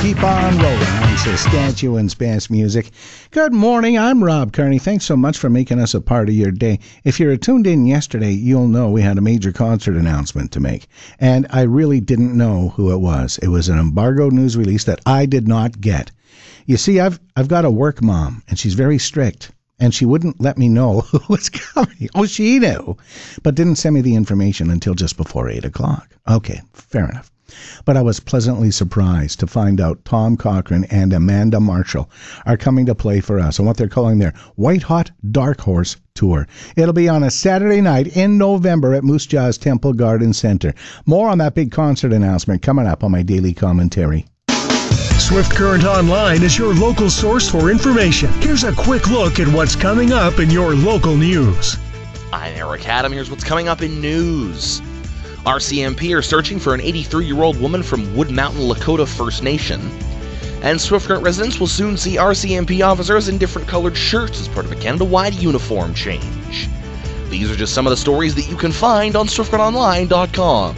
keep on rolling on Saskatchewan's best music. Good morning, I'm Rob Kearney. Thanks so much for making us a part of your day. If you were tuned in yesterday, you'll know we had a major concert announcement to make. And I really didn't know who it was. It was an embargoed news release that I did not get. You see, I've got a work mom, and she's very strict. And she wouldn't let me know who was coming. Oh, she knew, but didn't send me the information until just before 8 o'clock. Okay, fair enough. But I was pleasantly surprised to find out Tom Cochrane and Amanda Marshall are coming to play for us on what they're calling their White Hot Dark Horse Tour. It'll be on a Saturday night in November at Moose Jaw's Temple Garden Center. More on that big concert announcement coming up on my daily commentary. Swift Current Online is your local source for information. Here's a quick look at what's coming up in your local news. I'm Eric Adam. Here's what's coming up in news. RCMP are searching for an 83-year-old woman from Wood Mountain Lakota First Nation. And Swift Current residents will soon see RCMP officers in different colored shirts as part of a Canada-wide uniform change. These are just some of the stories that you can find on SwiftCurrentOnline.com.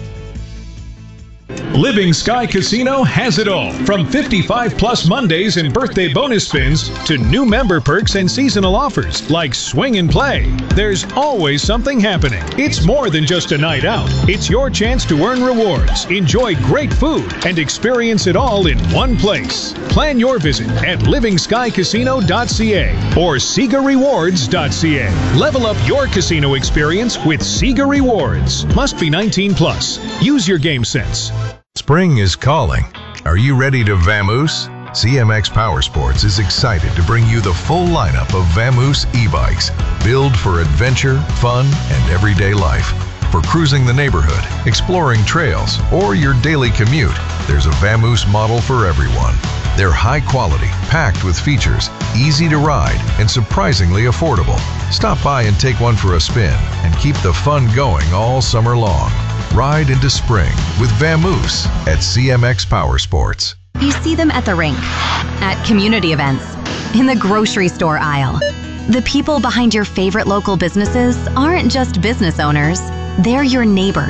Living Sky Casino has it all. From 55 plus Mondays and birthday bonus spins to new member perks and seasonal offers like swing and play. There's always something happening. It's more than just a night out. It's your chance to earn rewards, enjoy great food, and experience it all in one place. Plan your visit at livingskycasino.ca or SegaRewards.ca. Level up your casino experience with Sega Rewards. Must be 19 plus. Use your game sense. Spring is calling. Are you ready to vamoose? CMX Powersports is excited to bring you the full lineup of Vamoose e-bikes, built for adventure, fun, and everyday life. For cruising the neighborhood, exploring trails, or your daily commute, there's a Vamoose model for everyone. They're high quality, packed with features, easy to ride, and surprisingly affordable. Stop by and take one for a spin and keep the fun going all summer long. Ride into spring with Vamoose at CMX Powersports. You see them at the rink, at community events, in the grocery store aisle. The people behind your favorite local businesses aren't just business owners, they're your neighbors.